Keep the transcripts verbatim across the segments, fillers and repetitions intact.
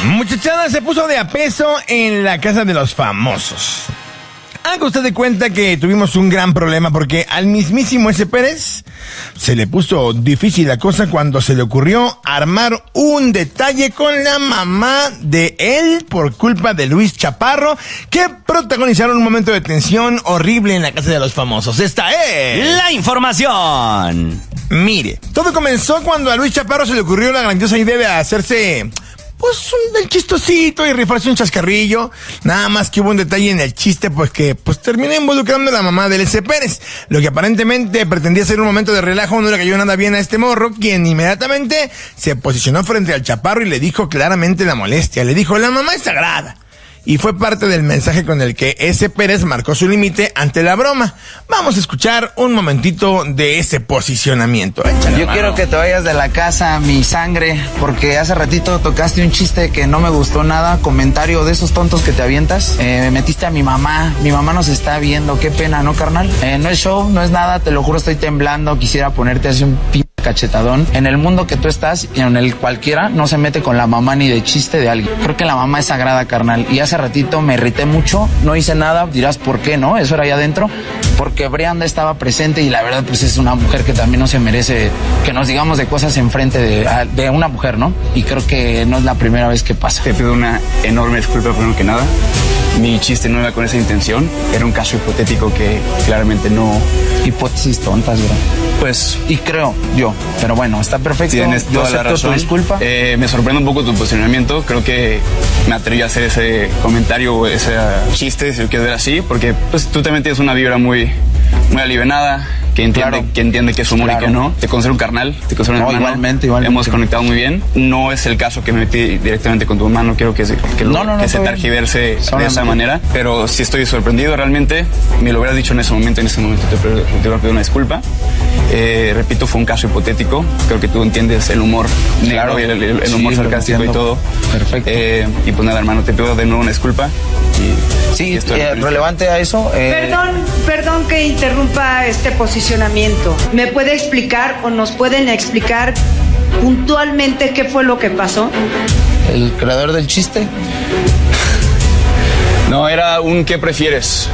Muchachada se puso de a peso en la casa de los famosos. Haga usted de cuenta que tuvimos un gran problema porque al mismísimo ese Pérez se le puso difícil la cosa cuando se le ocurrió armar un detalle con la mamá de él por culpa de Luis Chaparro, que protagonizaron un momento de tensión horrible en la casa de los famosos. Esta es la información. Mire, todo comenzó cuando a Luis Chaparro se le ocurrió la grandiosa idea de hacerse pues un del chistosito y rifarse un chascarrillo. Nada más que hubo un detalle en el chiste, pues que pues terminó involucrando a la mamá del ese Pérez. Lo que aparentemente pretendía ser un momento de relajo no le cayó nada bien a este morro, quien inmediatamente se posicionó frente al Chaparro y le dijo claramente la molestia. Le dijo: la mamá es sagrada. Y fue parte del mensaje con el que ese Pérez marcó su límite ante la broma. Vamos a escuchar un momentito de ese posicionamiento. Échale, Yo mano. quiero que te vayas de la casa, mi sangre, porque hace ratito tocaste un chiste que no me gustó nada, comentario de esos tontos que te avientas. Eh, me metiste a mi mamá, mi mamá nos está viendo, qué pena, ¿no, carnal? Eh, no es show, no es nada, te lo juro, estoy temblando, quisiera ponerte así un p... cachetadón. En el mundo que tú estás y en el cualquiera no se mete con la mamá ni de chiste de alguien. Creo que la mamá es sagrada, carnal. Y hace ratito me irrité mucho, no hice nada, dirás por qué, ¿no? Eso era allá adentro, porque Brianda estaba presente y la verdad pues es una mujer que también no se merece que nos digamos de cosas enfrente de, de una mujer, ¿no? Y creo que no es la primera vez que pasa. Te pido una enorme disculpa primero que nada. Mi chiste no era con esa intención, era un caso hipotético que claramente no... Hipótesis tontas, bro. Pues... Y creo yo, pero bueno, está perfecto. Tienes Yo toda la acepto razón. tu disculpa. Eh, me sorprende un poco tu posicionamiento. Creo que me atreví a hacer ese comentario o ese chiste, si lo quieres ver así, porque pues tú también tienes una vibra muy, muy alivianada, que entiende, Claro. que entiende que es humor Claro. y que no. Te considero un carnal, te considero un No, hermano. igualmente, igualmente. Hemos conectado muy bien. No es el caso que me metí directamente con tu mamá, no quiero que se, que lo- No, no, no, que se está bien. tergiverse de Solamente. esa manera, pero sí estoy sorprendido realmente. Me lo hubieras dicho en ese momento, en ese momento te, te, te hubiera pedido una disculpa. Eh, repito, fue un caso hipotético. Creo que tú entiendes el humor negro Claro. y el, el- el humor Sí, lo sarcástico y entiendo. todo. Perfecto. Eh, y pues nada, hermano, te pido de nuevo una disculpa. Y, Sí, y estoy eh, feliz. relevante a eso. eh, Perdón, perdón que interrumpa este posicionamiento. ¿Me puede explicar o nos pueden explicar puntualmente qué fue lo que pasó? El creador del chiste. No, era un ¿qué prefieres?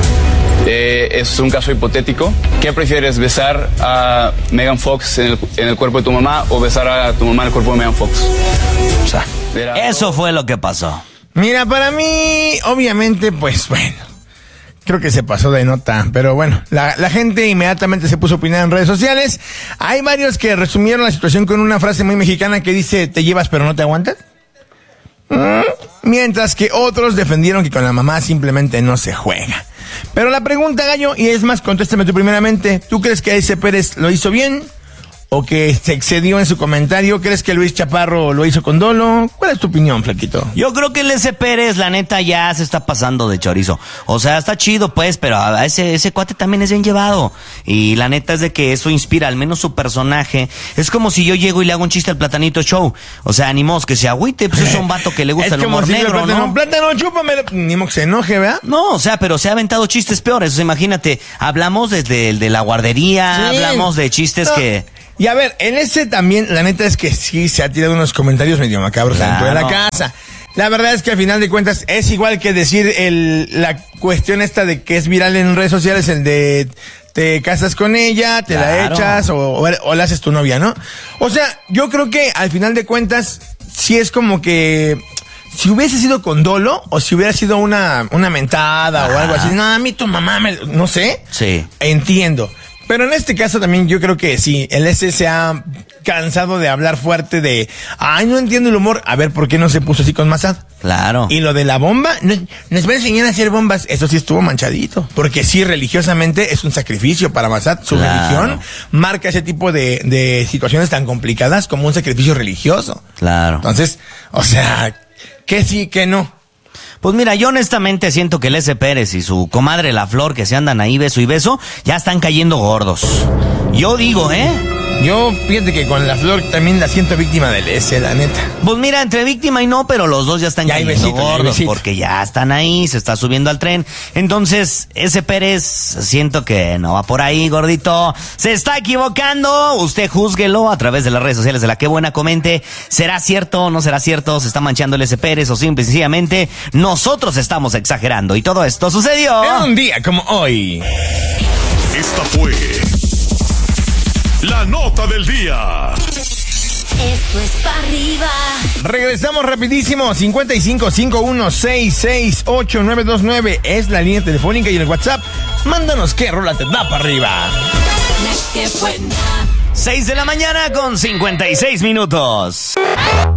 Eh, es un caso hipotético. ¿Qué prefieres, besar a Megan Fox en el, en el cuerpo de tu mamá o besar a tu mamá en el cuerpo de Megan Fox? O sea, era- Eso fue lo que pasó. Mira, para mí, obviamente, pues bueno, creo que se pasó de nota, pero bueno, la, la gente inmediatamente se puso a opinar en redes sociales. Hay varios que resumieron la situación con una frase muy mexicana que dice: ¿te llevas pero no te aguantas? Mm, Mientras que otros defendieron que con la mamá simplemente no se juega. Pero la pregunta, Gallo, y es más, contéstame tú primeramente, ¿tú crees que ese Pérez lo hizo bien? ¿O que se excedió en su comentario? ¿Crees que Luis Chaparro lo hizo con dolo? ¿Cuál es tu opinión, flaquito? Yo creo que el ese Pérez, la neta, ya se está pasando de chorizo. O sea, está chido, pues, pero a ese, ese cuate también es bien llevado. Y la neta es de que eso inspira, al menos su personaje. Es como si yo llego y le hago un chiste al Platanito Show. O sea, ni modo que se agüite, pues es un vato que le gusta Es el como humor si le negro, plátano, ¿no? plátano, chúpame, ni modo que se enoje, ¿verdad? No, o sea, pero se ha aventado chistes peores. O sea, imagínate, hablamos desde el de la guardería, Sí. hablamos de chistes No. que... Y a ver, en ese también, la neta es que sí se ha tirado unos comentarios medio macabros dentro de la Claro. casa. La verdad es que al final de cuentas es igual que decir el, la cuestión esta de que es viral en redes sociales, el de te casas con ella, te la Claro. echas o, o, o la haces tu novia, ¿no? O sea, yo creo que al final de cuentas sí es como que... Si hubiese sido con dolo o si hubiera sido una, una mentada o algo así, no, a mí tu mamá me... No sé. Sí. Entiendo. Pero en este caso también yo creo que sí, el S se ha cansado de hablar fuerte de, ay, no entiendo el humor. A ver, ¿por qué no se puso así con Massad? Claro. Y lo de la bomba, no- nos va a enseñar a hacer bombas. Eso sí estuvo manchadito. Porque sí, religiosamente es un sacrificio para Massad. Su Claro. religión marca ese tipo de, de situaciones tan complicadas como un sacrificio religioso. Claro. Entonces, o sea, que sí, que no. Pues mira, yo honestamente siento que el ese Pérez y su comadre La Flor, que se andan ahí beso y beso, ya están cayendo gordos. Yo digo, ¿eh? Yo, fíjate que con la Flor también la siento víctima del S, la neta. Pues mira, entre víctima y no, pero los dos ya están Ya hay cayendo besito, ya hay gordos besito. porque ya están ahí, se está subiendo al tren. Entonces, ese Pérez, siento que no va por ahí, gordito. Se está equivocando. Usted júzguelo a través de las redes sociales de La Qué Buena. Comente, ¿será cierto o no será cierto? ¿Se está manchando el ese Pérez o simple y sencillamente nosotros estamos exagerando? Y todo esto sucedió En un día como hoy. Esta fue la nota del día. Esto es pa' arriba. Regresamos rapidísimo. cincuenta y cinco, cincuenta y uno, sesenta y seis, ochenta y nueve veintinueve es la línea telefónica y en el WhatsApp. Mándanos qué rola te da para arriba. La Qué Buena. seis de la mañana con cincuenta y seis minutos.